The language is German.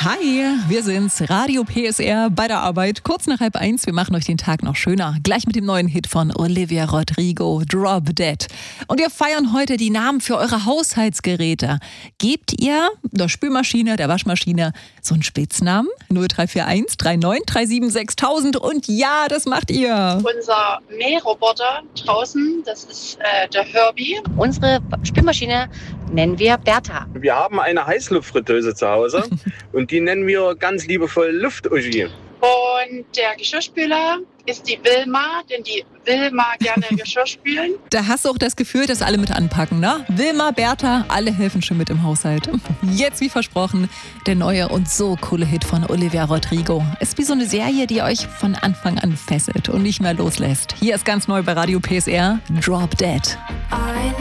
Hi, wir sind's, Radio PSR bei der Arbeit, kurz nach 12:30. Wir machen euch den Tag noch schöner. Gleich mit dem neuen Hit von Olivia Rodrigo, Drop Dead. Und wir feiern heute die Namen für eure Haushaltsgeräte. Gebt ihr der Spülmaschine, der Waschmaschine so einen Spitznamen? 0341 39 37 6000. Und ja, das macht ihr. Unser Mähroboter draußen, das ist der Herbie. Unsere Spülmaschine nennen wir Bertha. Wir haben eine Heißluftfritteuse zu Hause und die nennen wir ganz liebevoll Luft-Uschi. Und der Geschirrspüler ist die Wilma, denn die will mal gerne Geschirr spülen. Da hast du auch das Gefühl, dass alle mit anpacken, ne? Wilma, Bertha, alle helfen schon mit im Haushalt. Jetzt, wie versprochen, der neue und so coole Hit von Olivia Rodrigo. Ist wie so eine Serie, die euch von Anfang an fesselt und nicht mehr loslässt. Hier ist ganz neu bei Radio PSR, Drop Dead.